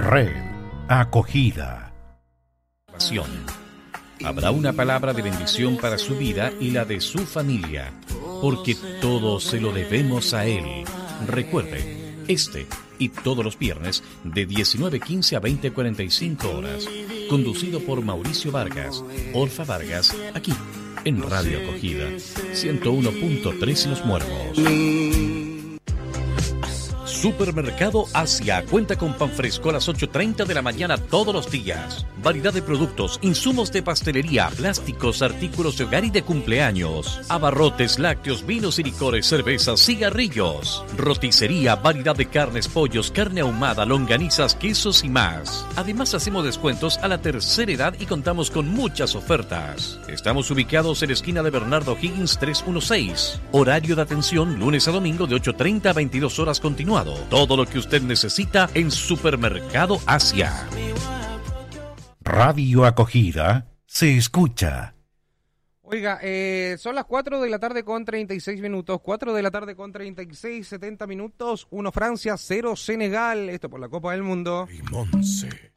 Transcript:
Red Acogida. Habrá una palabra de bendición para su vida y la de su familia, porque todo se lo debemos a Él. Recuerde, este y todos los viernes de 19:15 a 20:45 horas, conducido por Mauricio Vargas, Orfa Vargas, aquí en Radio Acogida, 101.3 Los Muermos. Supermercado Asia cuenta con pan fresco a las 8:30 de la mañana todos los días. Variedad de productos, insumos de pastelería, plásticos, artículos de hogar y de cumpleaños. Abarrotes, lácteos, vinos y licores, cervezas, cigarrillos. Roticería, variedad de carnes, pollos, carne ahumada, longanizas, quesos y más. Además hacemos descuentos a la tercera edad y contamos con muchas ofertas. Estamos ubicados en la esquina de Bernardo Higgins 316. Horario de atención lunes a domingo de 8:30 a 22 horas continuado. Todo lo que usted necesita en Supermercado Asia. Radio Acogida se escucha. Oiga, son las 4 de la tarde con 36 minutos, 4 de la tarde con 36, 70 minutos, 1 Francia, 0 Senegal, esto por la Copa del Mundo. Y Monse.